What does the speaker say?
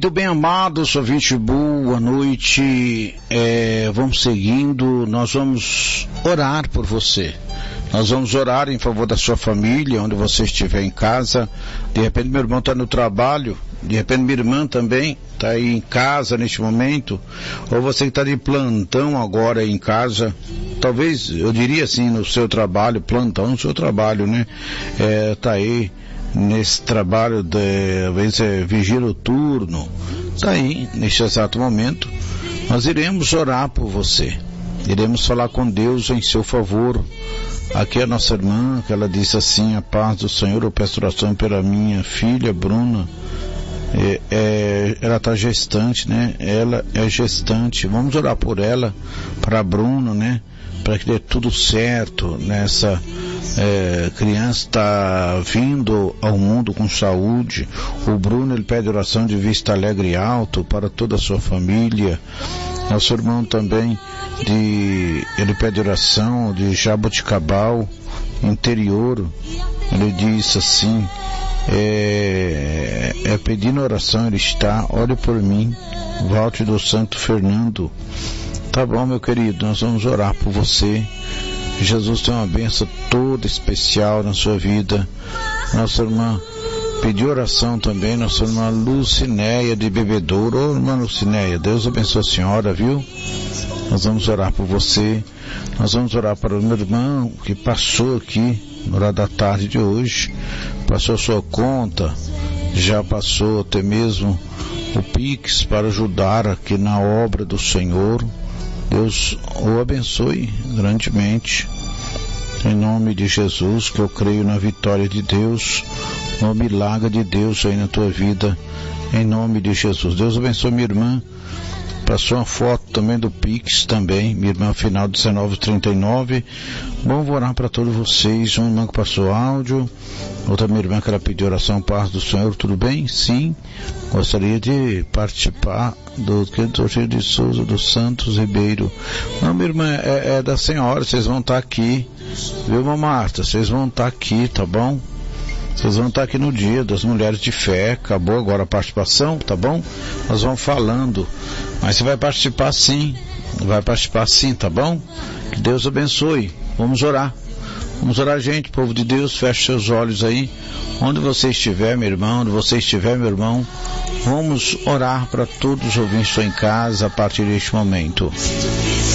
Muito bem, amados ouvintes, boa noite. Vamos seguindo, nós vamos orar por você. Nós vamos orar em favor da sua família, onde você estiver em casa. De repente meu irmão está no trabalho, de repente minha irmã também está aí em casa neste momento, ou você que está de plantão agora em casa, talvez, eu diria assim, no seu trabalho, plantão no seu trabalho, né? Está aí nesse trabalho, às vezes vigília o turno, está aí neste exato momento. Nós iremos orar por você, iremos falar com Deus em seu favor. Aqui a nossa irmã, que ela disse assim: a paz do Senhor, eu peço oração pela minha filha Bruna. Ela está gestante, né? Ela é gestante. Vamos orar por ela, para a Bruna, né? Para que dê tudo certo nessa criança está vindo ao mundo com saúde. O Bruno, ele pede oração de Vista Alegre e Alto para toda a sua família. Nosso irmão também, ele pede oração de Jaboticabal, interior. Ele diz assim, pedindo oração, ele está, olhe por mim, Walter do Santo Fernando. Tá bom, meu querido, nós vamos orar por você. Jesus tem uma bênção toda especial na sua vida. Nossa irmã pediu oração também, nossa irmã Lucinéia de Bebedouro. Ô, irmã Lucinéia, Deus abençoe a senhora, viu? Nós vamos orar por você. Nós vamos orar para o meu irmão que passou aqui no horário da tarde de hoje, passou a sua conta, já passou até mesmo o Pix para ajudar aqui na obra do Senhor. Deus o abençoe grandemente, em nome de Jesus, que eu creio na vitória de Deus, no milagre de Deus aí na tua vida, em nome de Jesus. Deus abençoe minha irmã, passou uma foto também do Pix também, minha irmã final 1939, bom, vou orar para todos vocês. Uma irmã que passou áudio, outra minha irmã que ela pediu oração, paz do Senhor, tudo bem? Sim, gostaria de participar do Doutor de Souza dos Santos Ribeiro. Não, minha irmã, é da senhora, vocês vão estar aqui, viu, irmã Marta? Vocês vão estar aqui, tá bom? Vocês vão estar aqui no dia das mulheres de fé. Acabou agora a participação, tá bom? Nós vamos falando, mas você vai participar sim, tá bom? Que Deus abençoe. Vamos orar, gente, povo de Deus, feche seus olhos aí, onde você estiver, meu irmão, onde você estiver, meu irmão, vamos orar para todos os ouvintes que estão em casa a partir deste momento.